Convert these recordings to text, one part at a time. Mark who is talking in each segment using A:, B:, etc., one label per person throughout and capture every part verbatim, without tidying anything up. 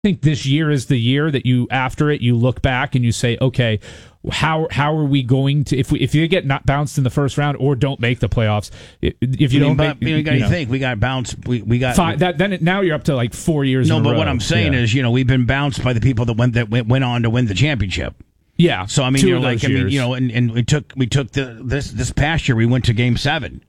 A: think this year is the year that you, after it, you look back and you say, okay, how how are we going to, if we if you get not bounced in the first round or don't make the playoffs, if you
B: I mean,
A: don't
B: but,
A: make,
B: you,
A: you
B: got to
A: know,
B: think we got bounced. We we got
A: five, that then it, now you're up to like four years.
B: No,
A: in a
B: but
A: row.
B: what I'm saying
A: yeah.
B: is, you know, we've been bounced by the people that went that went, went on to win the championship.
A: Yeah.
B: So I mean,
A: two
B: you're
A: of
B: like,
A: those
B: I mean,
A: years.
B: you know, and, and we took we took the this this past year we went to Game Seven.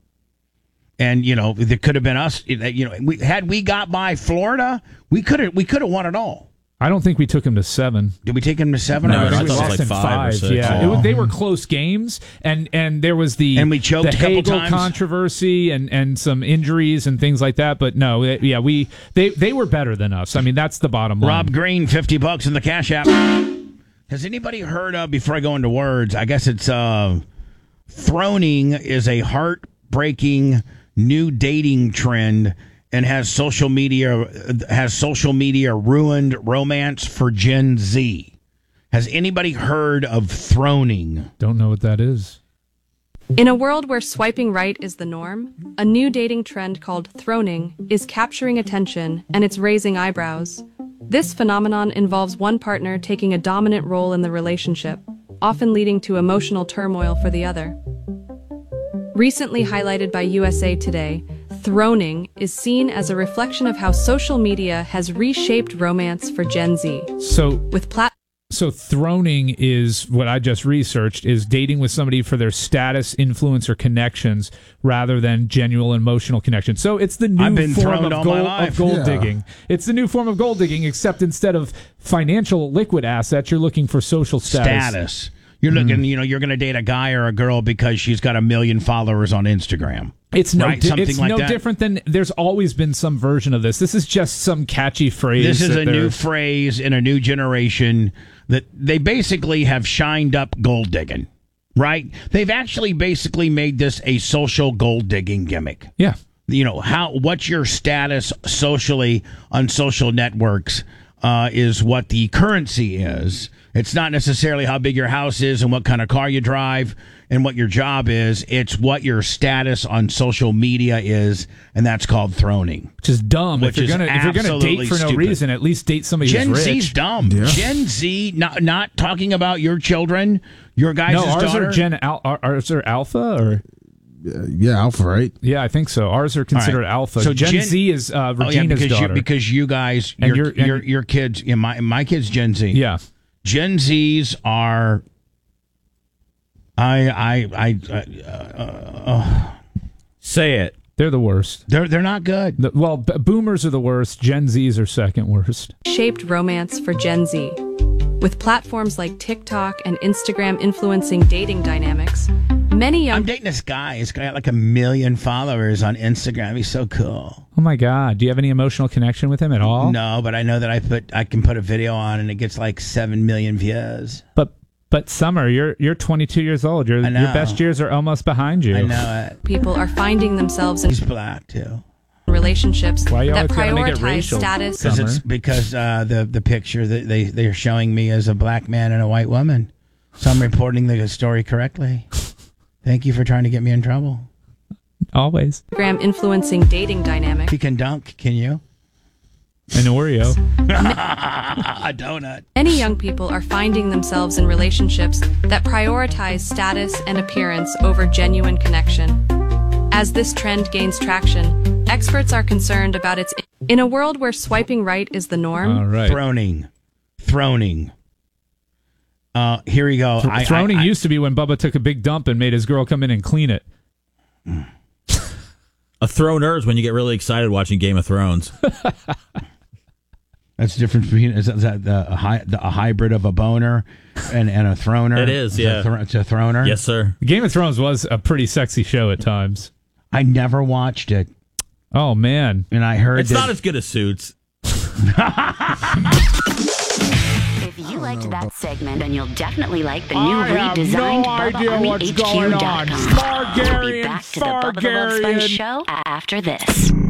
B: And you know, it could have been us. You know, we, had we got by Florida, we could have we could have won it all.
A: I don't think we took him to seven.
B: Did we take him to seven?
C: No,
B: or
C: I thought
A: we
C: it was
A: lost
C: like
A: in
C: five
A: five.
C: or six.
A: Yeah,
B: Oh.
A: it was, they were close games, and and there was the
B: And we choked
A: the
B: a couple
A: Hagel
B: times.
A: controversy and, and some injuries and things like that. But no, it, yeah, we they they were better than us. I mean, that's the bottom line.
B: Rob Green, fifty bucks in the Cash App. Has anybody heard of? Before I go into words, I guess it's uh, throning is a heartbreaking new dating trend and has social media has social media ruined romance for Gen Z. Has anybody heard of throning?
A: Don't know what that is.
D: In a world where swiping right is the norm, a new dating trend called throning is capturing attention and it's raising eyebrows. This phenomenon involves one partner taking a dominant role in the relationship, often leading to emotional turmoil for the other. Recently highlighted by U S A Today, throning is seen as a reflection of how social media has reshaped romance for Gen Z.
A: So
D: With plat-
A: So throning is what I just researched, is dating with somebody for their status, influence, or connections rather than genuine emotional connection. So it's the new
B: I've been
A: form
B: throned
A: of
B: all my
A: gold,
B: life.
A: of gold
E: Yeah.
A: digging. It's the new form of gold digging, except instead of financial liquid assets, you're looking for social status.
B: Status. You're looking, you know, you're going to date a guy or a girl because she's got a million followers on Instagram.
A: It's no,
B: Right,
A: di-
B: something
A: it's
B: like
A: no
B: that.
A: different than, there's always been some version of this. This is just some catchy phrase.
B: This is
A: that
B: a
A: they're-
B: new phrase in a new generation that they basically have shined up gold digging, right? They've actually basically made this a social gold digging gimmick.
A: Yeah.
B: You know, how what's your status socially on social networks uh, is what the currency is. It's not necessarily how big your house is and what kind of car you drive and what your job is. It's what your status on social media is, and that's called throning.
A: Which is dumb.
B: Which
A: if you're
B: is
A: gonna if you're gonna date
B: absolutely
A: for no
B: stupid.
A: reason, at least date somebody
B: Gen
A: who's rich.
B: Z's dumb.
E: Yeah.
B: Gen Z, not not talking about your children, your guys'
A: No, ours
B: daughter.
A: are Gen Al- our- ours are Alpha, or
E: Uh, yeah, Alpha, right?
A: yeah, I think so. Ours are considered
B: All right.
A: Alpha.
B: So
A: Gen,
B: Gen-
A: Z is uh,
B: Oh, yeah,
A: Regina's
B: because
A: daughter.
B: you because you guys,
A: And
B: your
A: you're- and-
B: your your kids, yeah, my my kids, Gen Z.
A: yeah,
B: Gen Zs are. I I I. Uh, uh, uh,
C: Say it.
A: they're the worst.
B: they're they're not good.
A: The, well, b- boomers are the worst. Gen Zs are second worst.
D: shaped romance for Gen Z. With platforms like TikTok and Instagram influencing dating dynamics, many young
B: I'm dating this guy. He's got like a million followers on Instagram. He's so cool.
A: Oh my God! Do you have any emotional connection with him at all?
B: No, but I know that I put I can put a video on and it gets like seven million views.
A: But but Summer, you're you're twenty-two years old. Your
B: I know.
A: your best years are almost behind you.
B: I know it.
D: people are finding themselves in
B: He's black too.
D: relationships
A: Why you
D: that
A: always gotta make it
D: prioritize
A: racial?
D: status.
B: Because
A: Summer.
B: it's because uh, the the picture that they they're showing me as a black man and a white woman, so I'm reporting the story correctly. Thank you for trying to get me in trouble.
A: Always
D: Instagram influencing dating dynamics.
B: He can dunk, can you?
A: an Oreo.
B: A donut.
D: Many young people are finding themselves in relationships that prioritize status and appearance over genuine connection. As this trend gains traction, experts are concerned about its in a world where swiping right is the norm.
A: All right.
B: Throning, throning. Uh, here we go.
A: Th-
B: I-
A: Throning
B: I- I-
A: used to be when Bubba took a big dump and made his girl come in and clean it.
C: A throner is when you get really excited watching Game of Thrones.
B: That's the difference between is that, is that the, a, hy- the, a hybrid of a boner and, and a throner.
C: It is,
B: It's
C: yeah.
B: A thro- it's a throner.
C: Yes, sir.
A: Game of Thrones was a pretty sexy show at times.
B: I never watched it,
A: Oh man.
B: and I heard
C: It's
B: that
C: not as good as Suits.
F: If you liked that segment, then you'll definitely like the new
A: I have
F: redesigned
A: no
F: Bubba
A: idea
F: Army
A: what's
F: H Q
A: going
F: dot
A: on.
F: com. We'll be
A: Spargarian,
F: back to the Bubba the Love Sponge
A: Spargarian.
F: show after this.